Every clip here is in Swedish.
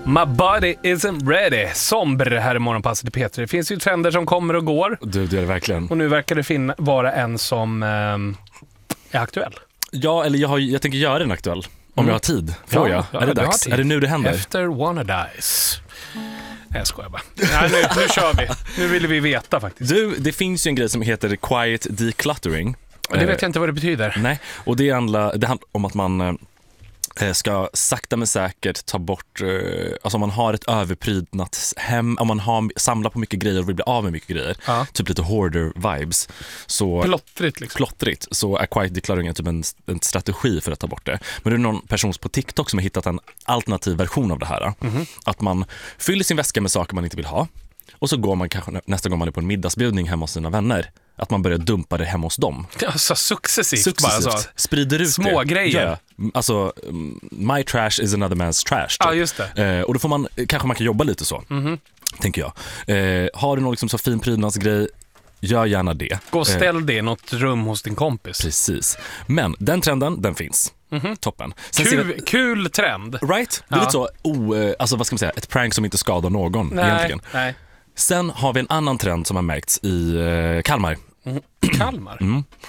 My body isn't ready. Somber här i Morgonpasset i P3. Det finns ju trender som kommer och går. Det är det verkligen. Och nu verkar det vara en som är aktuell. Ja, eller jag tänker göra den aktuell. Om jag har tid. Får jag? Är det dags? Är det nu det händer? Efter Wanna Dies. Nej, jag skojar bara. Nej, nu kör vi. Nu vill vi veta faktiskt. Du, det finns ju en grej som heter quiet decluttering. Det vet jag inte vad det betyder. Nej, och det handlar om att man ska sakta men säkert ta bort, alltså om man har ett överprydnat hem, om man samlar på mycket grejer och vill bli av med mycket grejer, typ lite hoarder-vibes. Så, plottrigt liksom. Plottrigt, så är quiet decluttering typ en strategi för att ta bort det. Men det är någon person på TikTok som har hittat en alternativ version av det här. Att man fyller sin väska med saker man inte vill ha. Och så går man kanske nästa gång man är på en middagsbjudning hemma hos sina vänner, att man börjar dumpa det hemma hos dem. Alltså successivt. Bara så. Sprider ut små det. grejer. Ja, alltså, my trash is another man's trash. Typ. Ja, just det. Och då får man, kanske man kan jobba lite så, tänker jag. Har du någon liksom så fin prydnadsgrej, gör gärna det. Gå och ställ det i något rum hos din kompis. Precis. Men den trenden, den finns. Toppen. Sen kul trend. Right? Det är lite så, alltså vad ska man säga, ett prank som inte skadar någon egentligen. Nej. Sen har vi en annan trend som har märkts i Kalmar. Kalmar?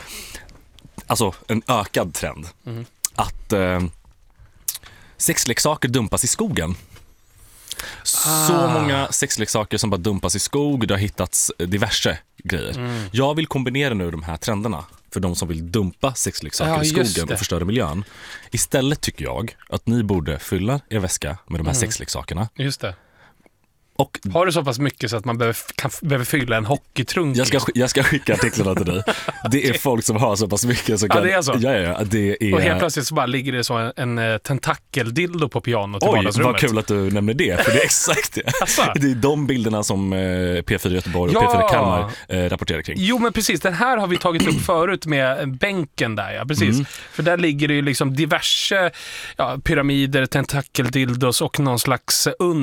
Alltså en ökad trend. Att sexleksaker dumpas i skogen. Så många sexleksaker som bara dumpas i skog. Det har hittats diverse grejer. Jag vill kombinera nu de här trenderna för de som vill dumpa sexleksaker i skogen och förstöra miljön. Istället tycker jag att ni borde fylla er väska med de här sexleksakerna. Just det. Och har du så pass mycket så att man behöver fylla en hockeytrunk? Jag ska skicka artiklarna till dig. Det är folk som har så pass mycket. Så kan, det är så? Ja, det är... Och helt plötsligt så bara ligger det så en tentakeldildo på pianot i vardagsrummet. Vad kul att du nämner det, för det är exakt det. Alltså. Det är de bilderna som P4 Göteborg och P4 Kalmar rapporterar kring. Jo, men precis. Den här har vi tagit upp förut med bänken där, ja. Precis. För där ligger det ju liksom diverse pyramider, tentakeldildos och någon slags